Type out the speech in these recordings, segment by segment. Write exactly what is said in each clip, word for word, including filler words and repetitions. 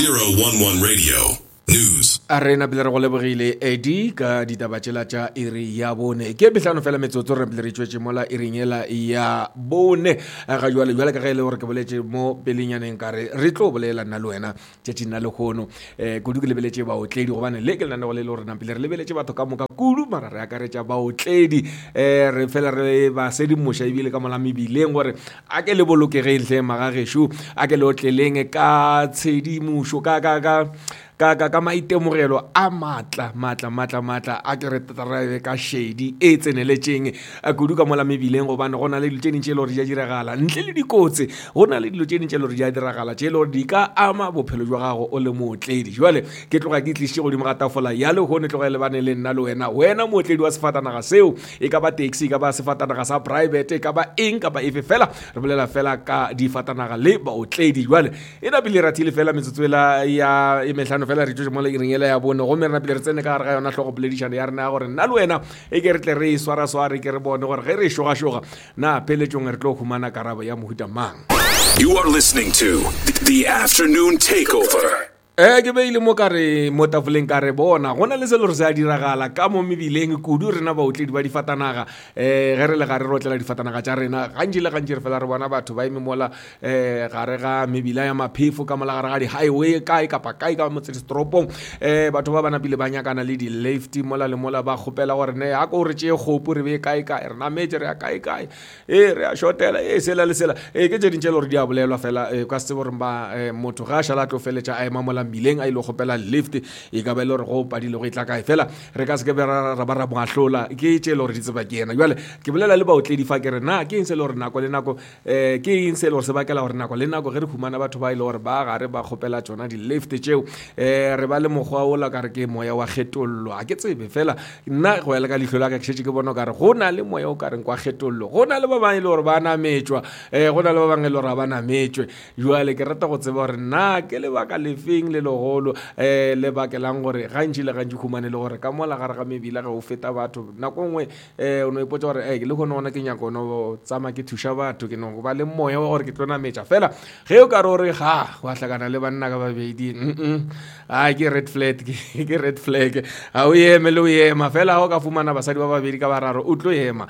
zero one one Radio News. Arena pele re go lebogile edi ka ditaba tšela tša iri ya bone ke betlano fela metsotso re pele re tšwetše mola iringela ya bone ga jwale jwale ka ge e le gore ke boletše mo pelenyaneng kare re tlo bolela nna le wena tšetši nna le kgono um kudu ke lebeletše baotledi gobane le ke lenane go le le gore napele re lebeletše batho ka moka kudu mara re akaretša baotledi um re fela re ba sedimoša ebile ka mola mebileng gore a ke le bolokegeng magagešo a ke le otleleng ka tshedimošo ka ka ka ka ka ka maitemogelo a matla matla matla matla a ke re tatarabe ka shedi e tseneletšeng a kudu ka mola mebileng gobane go na le dilo tše dintše e le gore di a diragala ntle le dikotsi go na le dilo tše dintše e le gore di a diragala tše e le gore di ka ama bophelo jwa gago o le mootledi jwale ke tloga ke tlišitše godimo ga tafola ya lehono tloga e lebane le nna le wena wena mootledi wa sefatanaga seo e ka ba taxi e ka ba sefatanaga sa private e ka ba eng kapa efe fela re bolela fela ka difatanaga le baotledi jwale e napile ratile fela metsotswela ya emehlano fela re tšwe mo le iringela ya bone go merena pele re tsene ka gare ga yona tlhogo poledišano ya rena ya gore nna le wena e ke re tle re e swara-sware ke re bone gore ge re e šoga-šoga na peletšong re tlo humana karabo ya mohuta mang. You are listening to The Afternoon Takeover. Eh ke beile mo kare mo tafoleng kare bona gona le se le re se a diragala ka mo mebileng kudu rena baotledi ba difatanaga eh ge re le gare rotlela difatanaga tša rena gantši le gantši re fela re bona batho ba ime mola eh gare ga mebila ya maphefo ka mola gare ga di-highway kae kapa kae ka motsesetoropong eh batho ba bana pele ba nyakana le di-left mola le mola ba kgopela gore ne a ko re tšee kgopo re be kae kae re nametse re ya kae kae eh re a shotela eh sela le sela eh ke tše dintše le gore di a bolelwa fela eh ka se gore ba motho ga a šala tlo feletša a ema mola mileng a ile go pela lift e ka ba le re go padile go itla kae fela re ka se ke ra ra ba ra boahlola ke tše le gore di tseba ke ena jwale ke bolela le baotledi fa ke re na ke eng se le gore nako le nako eh ke eng se le gore se bakela gore nako le nako ge re humana batho ba ile gore ba gare ba kgopela tsona di lift tšeo eh re ba le mogwa o la ka re ke moya wa kgetollo a ke tsebe fela nna go ya le ka lihlo la ka ke šetše ke bona ka re go na le moya o ka reng kwa kgetollo go na le ba bang ile gore ba nametšwa eh go na le ba bang ile gore ba nametšwe jwale ke rata go tseba gore na ke le baka lefeng le lo eh le bakelang gore gantši le gantši khumane le gore ka mola gare ga mebila ga o feta batho nako nngwe eh o no ipotsa gore eh le gona ona ke nyako no tsama ke thuša batho ke no ba le moya wa gore ke tlo nametša fela ge o ka re gore ga wa hlakana le banna ka babedi mm a ke red flag ke red flag a o eme le o ema fela o ka fumana basadi ba babedi ka bararo o tlo ema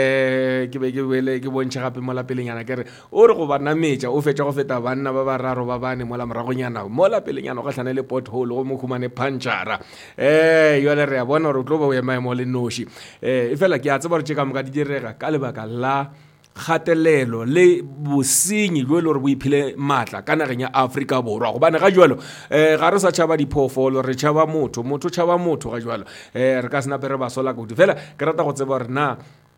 eh ke be ke wele ke bontšha gape mola pelenyana ke re o re go ba nametša o fetša go feta banna ba bararo ba bane mola moragonyana mola pelenyana go hlana le pothole go mo khumane pantšhara eh yole re a bona gore o tlo ba o ema mo le noši eh e fela ke a tseba gore tše ka moka di direga ka lebaka la kgatelelo le bosenyi jo e le gore bo iphile maatla ka nageng ya Afrika Borwa gobane ga jwalo eh ga re sa tšhaba diphoofolo re tšhaba motho motho tšhaba motho ga jwalo eh re ka senape re ba sola kudu fela ke rata go tseba gore na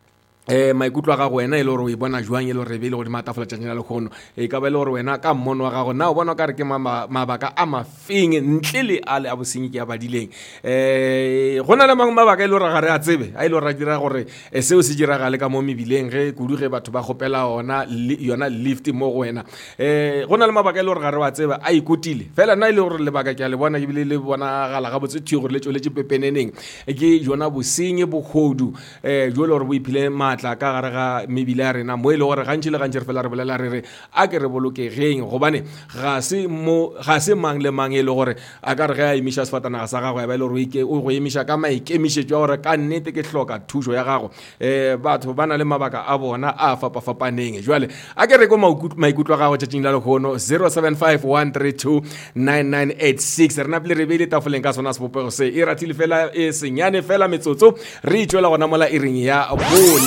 eh maikutlo a gago wena e le gore o e bona jwang e le gore re be le go di matafola tšatšana le kgono e ka ba le gore wena ka mmono wa gago na o bona ka re ke mabaka a mafeng ntle le a le a bosenyi ke a badileng eh go na le mang mabaka e le gore ga re a tsebe a e le gore ra dira gore seo se diragale ka mo mebileng ge kudu ge batho ba kgopela ona yona lift mo go wena eh go na le mabaka e le gore ga re wa tseba a ikotile fela nna e le gore lebaka ke a le bona ke bile le bona gala ga botse thigo gore le tšoletše pepeneneng ke yona bosenyi bogodu eh jo le gore bo iphile tla ka gare ga mebila ya rena mo e le gore gantši le gantši re fela re bolela re re a ke re bolokegeng gobane ga se mo ga se mang le mang e le gore a ka re ge a emiša sefatanaga sa gago ya ba e le gore o go emiša ka maikemišetšo ya gore ka nnete ke hloka thušo ya gago um batho ba na le mabaka a bona a fapafapaneng jwale a ke re ko maikutlo a gago tšatšing la lekgono zero seven five one three two nine nine eight six rena pele re beile tafoleng ka sona sebopego se e ratile fela e senyane fela metsotso re itšwela gona mola e ring ya bone.